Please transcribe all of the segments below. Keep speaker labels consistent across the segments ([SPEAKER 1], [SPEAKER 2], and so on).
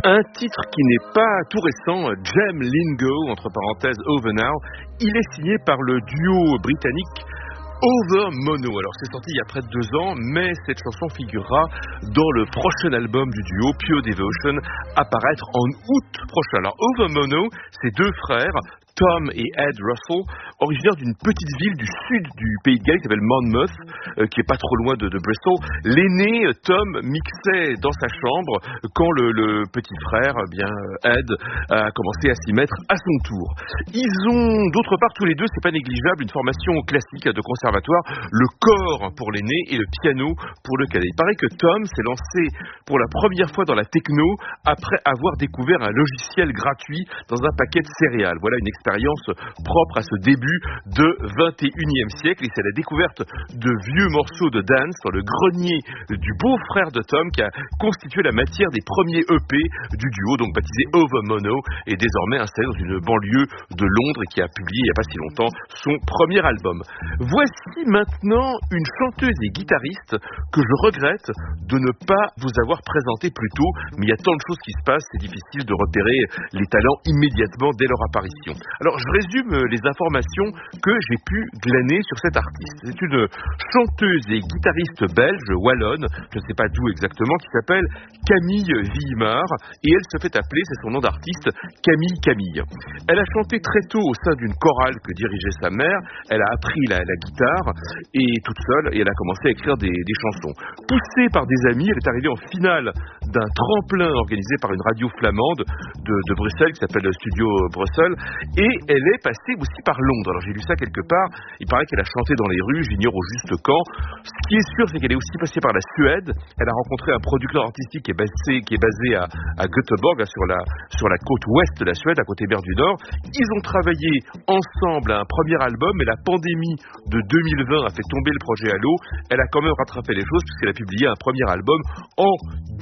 [SPEAKER 1] Un titre qui n'est pas tout récent, Jem Lingo, entre parenthèses Over Now, il est signé par le duo britannique Over Mono. Alors c'est sorti il y a près de 2 ans, mais cette chanson figurera dans le prochain album du duo, Pure Devotion, à paraître en août prochain. Alors Over Mono, c'est 2 frères, Tom et Ed Russell, originaires d'une petite ville du sud du pays de Galles qui s'appelle Monmouth, qui est pas trop loin de Bristol. L'aîné, Tom, mixait dans sa chambre quand le petit frère, Ed, a commencé à s'y mettre à son tour. Ils ont, d'autre part, tous les deux, c'est pas négligeable, une formation classique de conservatoire, le corps pour l'aîné et le piano pour le cadet. Il paraît que Tom s'est lancé pour la première fois dans la techno après avoir découvert un logiciel gratuit dans un paquet de céréales. Voilà une expérience propre à ce début de 21e siècle, et c'est la découverte de vieux morceaux de dance dans le grenier du beau-frère de Tom qui a constitué la matière des premiers EP du duo, donc baptisé Over Mono, et désormais installé dans une banlieue de Londres et qui a publié il n'y a pas si longtemps son premier album. Voici maintenant une chanteuse et guitariste que je regrette de ne pas vous avoir présentée plus tôt, mais il y a tant de choses qui se passent, c'est difficile de repérer les talents immédiatement dès leur apparition. Alors, je résume les informations que j'ai pu glaner sur cette artiste. C'est une chanteuse et guitariste belge, wallonne, je ne sais pas d'où exactement, qui s'appelle Camille Villemar, et elle se fait appeler, c'est son nom d'artiste, Camille. Elle a chanté très tôt au sein d'une chorale que dirigeait sa mère, elle a appris la guitare, et toute seule, et elle a commencé à écrire des chansons. Poussée par des amis, elle est arrivée en finale d'un tremplin organisé par une radio flamande de Bruxelles, qui s'appelle le Studio Bruxelles, et elle est passée aussi par Londres. Alors j'ai lu ça quelque part, il paraît qu'elle a chanté dans les rues, j'ignore au juste quand. Ce qui est sûr, c'est qu'elle est aussi passée par la Suède. Elle a rencontré un producteur artistique qui est basé à Göteborg, sur la côte ouest de la Suède, à côté mer du Nord. Ils ont travaillé ensemble à un premier album, mais la pandémie de 2020 a fait tomber le projet à l'eau. Elle a quand même rattrapé les choses puisqu'elle a publié un premier album en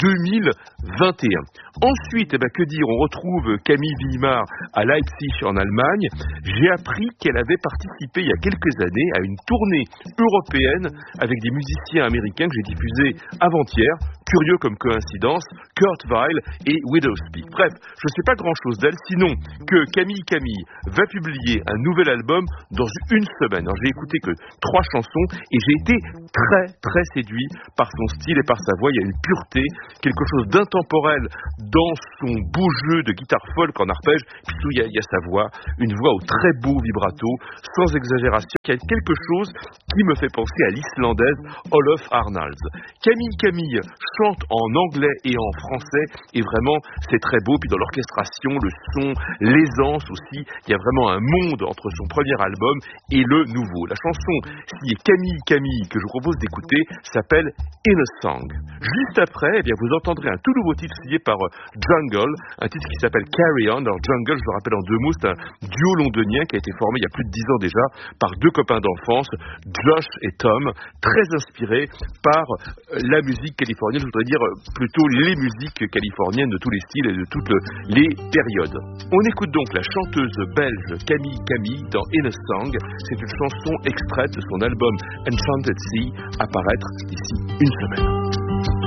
[SPEAKER 1] 2021. Ensuite, que dire, on retrouve Camille Villemar à Leipzig en Allemagne. J'ai appris qu'elle avait participé il y a quelques années à une tournée européenne avec des musiciens américains que j'ai diffusés avant-hier. Curieux comme coïncidence, Kurt Weill et Widowspeak. Bref, je ne sais pas grand-chose d'elle, sinon que Camille va publier un nouvel album dans une semaine. Alors j'ai écouté que 3 chansons et j'ai été très très séduit par son style et par sa voix. Il y a une pureté, quelque chose d'intemporel dans son beau jeu de guitare folk en arpège. Puis tout, il y a sa voix, une voix au très beau vibrato, sans exagération, qui a quelque chose qui me fait penser à l'islandaise Olof Arnalds. Camille chante en anglais et en français, et vraiment c'est très beau. Puis dans l'orchestration, le son, l'aisance aussi, il y a vraiment un monde entre son premier album et le nouveau. La chanson qui est Camille que je vous propose d'écouter s'appelle In a Song. Juste après, vous entendrez un tout nouveau titre signé par Jungle, un titre qui s'appelle Carry On. Alors Jungle, je le rappelle en 2 mots, c'est un duo londonien qui a été formé il y a plus de 10 ans déjà par 2 copains d'enfance, Josh et Tom, très inspirés par la musique californienne, je voudrais dire plutôt les musiques californiennes de tous les styles et de toutes les périodes. On écoute donc la chanteuse belge Camille dans In a Song. C'est une chanson extraite de son album Enchanted Sea, à paraître d'ici une semaine.